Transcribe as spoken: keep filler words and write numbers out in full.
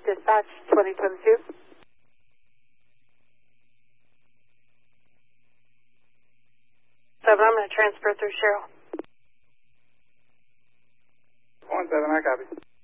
dispatch twenty twenty-two. Seven, I'm going to transfer through Cheryl. One seven, I copy.